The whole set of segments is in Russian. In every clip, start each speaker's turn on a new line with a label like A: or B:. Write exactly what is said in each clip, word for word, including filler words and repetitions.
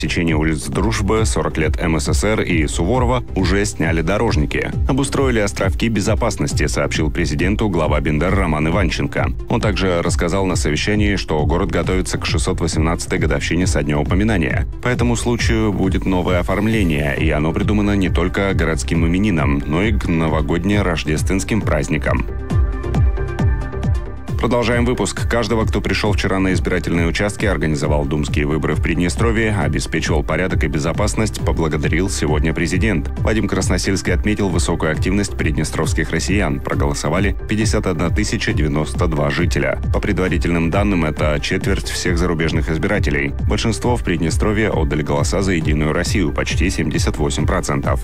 A: В течение улиц Дружбы, сорок лет эм эс эс эр и Суворова уже сняли дорожники. Обустроили островки безопасности, сообщил президенту глава Бендер Роман Иванченко. Он также рассказал на совещании, что город готовится к шестьсот восемнадцатой годовщине со дня упоминания. По этому случаю будет новое оформление, и оно придумано не только городским именинам, но и к новогодне-рождественским праздникам. Продолжаем выпуск. Каждого, кто пришел вчера на избирательные участки, организовал думские выборы в Приднестровье, обеспечивал порядок и безопасность, поблагодарил сегодня президент. Вадим Красносельский отметил высокую активность приднестровских россиян. Проголосовали пятьдесят одна тысяча девяносто два жителя. По предварительным данным, это четверть всех зарубежных избирателей. Большинство в Приднестровье отдали голоса за «Единую Россию» – почти семьдесят восемь процентов.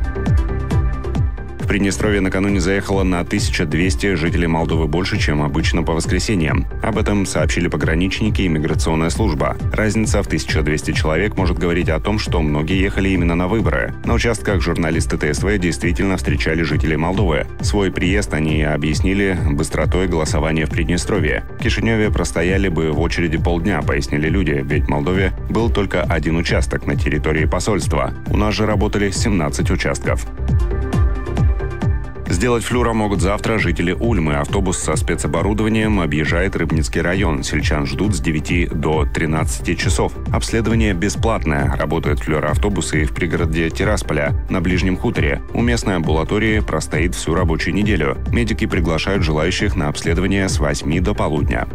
A: В Приднестровье накануне заехало на тысячу двести жителей Молдовы больше, чем обычно по воскресеньям. Об этом сообщили пограничники и миграционная служба. Разница в тысячу двести человек может говорить о том, что многие ехали именно на выборы. На участках журналисты тэ эс вэ действительно встречали жителей Молдовы. Свой приезд они объяснили быстротой голосования в Приднестровье. В Кишиневе простояли бы в очереди полдня, пояснили люди, ведь в Молдове был только один участок на территории посольства. У нас же работали семнадцать участков. Сделать флюро могут завтра жители Ульмы. Автобус со спецоборудованием объезжает Рыбницкий район. Сельчан ждут с девяти до тринадцати часов. Обследование бесплатное. Работают флюроавтобусы и в пригороде Тирасполя, на Ближнем хуторе. У местной амбулатории простоит всю рабочую неделю. Медики приглашают желающих на обследование с восьми до полудня.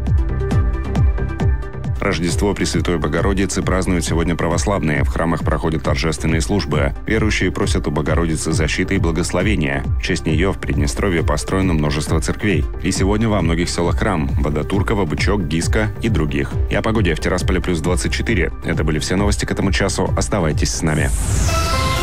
A: Рождество Пресвятой Богородицы празднуют сегодня православные. В храмах проходят торжественные службы. Верующие просят у Богородицы защиты и благословения. В честь нее в Приднестровье построено множество церквей. И сегодня во многих селах храм – Водотурково, Бычок, Гиска и других. И о погоде в Тирасполе плюс двадцать четыре. Это были все новости к этому часу. Оставайтесь с нами.